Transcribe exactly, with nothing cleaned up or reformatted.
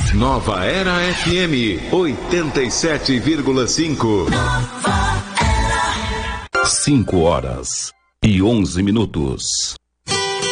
Nova Era F M oitenta e sete vírgula cinco. Cinco horas e onze minutos.